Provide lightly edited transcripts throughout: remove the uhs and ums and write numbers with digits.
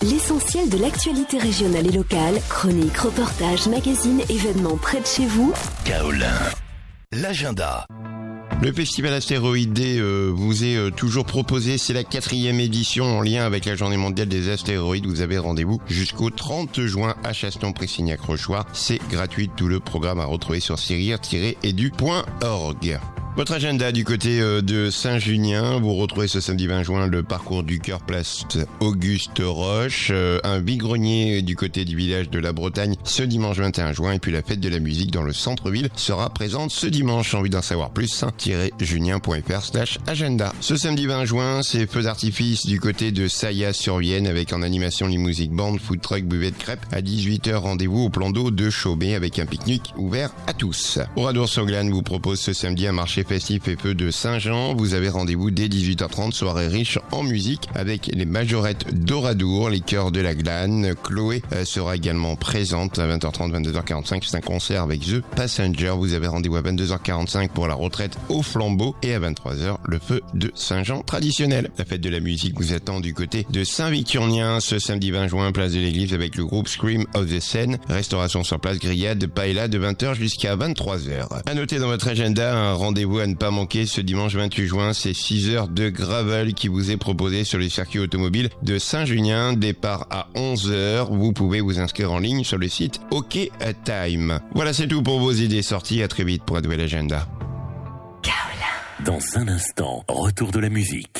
L'essentiel de l'actualité régionale et locale, chroniques, reportages, magazines, événements près de chez vous. Kaolin, l'agenda. Le festival astéroïdé vous est toujours proposé, c'est la 4e édition en lien avec la journée mondiale des astéroïdes. Vous avez rendez-vous jusqu'au 30 juin à Chaston-Pressignac-Rochoir. C'est gratuit, tout le programme à retrouver sur cirir-edu.org. Votre agenda du côté de Saint-Junien, vous retrouvez ce samedi 20 juin le parcours du cœur place Auguste Roche, un vide-grenier du côté du village de la Bretagne ce dimanche 21 juin et puis la fête de la musique dans le centre-ville sera présente ce dimanche. Envie d'en savoir plus, junien.fr/agenda. Ce samedi 20 juin, c'est feux d'artifice du côté de Saillat-sur-Vienne avec en animation les musiques band, food truck, buvette crêpes. À 18h, rendez-vous au plan d'eau de Chaumet avec un pique-nique ouvert à tous. Oradour-sur-Glane vous propose ce samedi un marché festif et feu de Saint-Jean. Vous avez rendez-vous dès 18h30, soirée riche en musique avec les majorettes d'Oradour, les chœurs de la Glane. Chloé sera également présente à 20h30, 22h45. C'est un concert avec The Passenger. Vous avez rendez-vous à 22h45 pour la retraite au flambeau et à 23h, le feu de Saint-Jean traditionnel. La fête de la musique vous attend du côté de Saint-Victurnien ce samedi 20 juin, place de l'église avec le groupe Scream of the Seine. Restauration sur place, grillade, paella de 20h jusqu'à 23h. À noter dans votre agenda un rendez-vous à ne pas manquer ce dimanche 28 juin, c'est 6 heures de gravel qui vous est proposé sur le circuit automobile de Saint-Junien, départ à 11h. Vous pouvez vous inscrire en ligne sur le site OK Time. Voilà, c'est tout pour vos idées sorties. À très vite pour un nouvel agenda. Dans un instant, retour de la musique.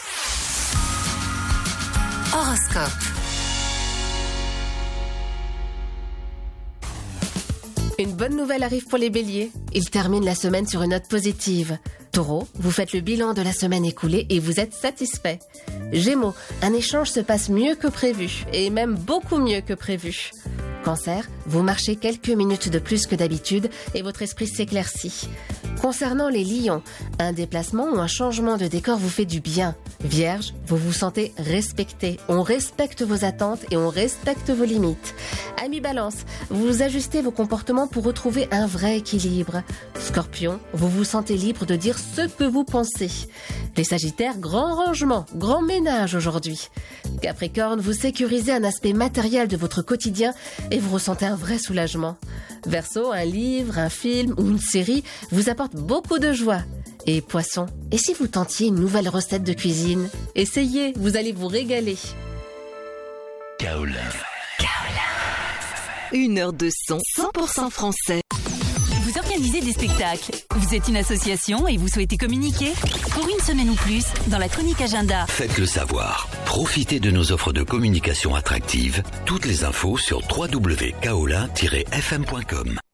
Horoscope. Une bonne nouvelle arrive pour les béliers. Ils terminent la semaine sur une note positive. Taureau, vous faites le bilan de la semaine écoulée et vous êtes satisfait. Gémeaux, un échange se passe mieux que prévu, et même beaucoup mieux que prévu. Cancer, vous marchez quelques minutes de plus que d'habitude et votre esprit s'éclaircit. Concernant les lions, un déplacement ou un changement de décor vous fait du bien. Vierge, vous vous sentez respecté. On respecte vos attentes et on respecte vos limites. Amis Balance, vous ajustez vos comportements pour retrouver un vrai équilibre. Scorpion, vous vous sentez libre de dire ce que vous pensez. Les Sagittaires, grand rangement, grand ménage aujourd'hui. Capricorne, vous sécurisez un aspect matériel de votre quotidien et vous ressentez un vrai soulagement. Verseau, un livre, un film ou une série vous apporte beaucoup de joie. Et Poisson, et si vous tentiez une nouvelle recette de cuisine? Essayez, vous allez vous régaler. Kaolin. 1 heure de son 100% français. Vous organisez des spectacles, vous êtes une association et vous souhaitez communiquer? Pour une semaine ou plus, dans la chronique agenda. Faites-le savoir. Profitez de nos offres de communication attractives. Toutes les infos sur www.kaolin-fm.com.